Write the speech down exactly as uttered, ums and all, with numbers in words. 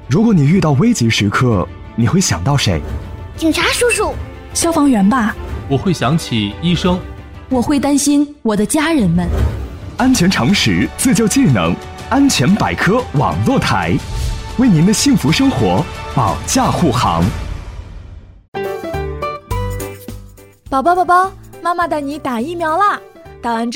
如果你遇到危急时刻，你会想到谁？ 警察叔叔。 消防员吧。 我会想起医生。 我会担心我的家人们。 安全常识，自救技能，安全百科网络台，为您的幸福生活保驾护航。 宝宝宝宝，妈妈带你打疫苗啦！打完之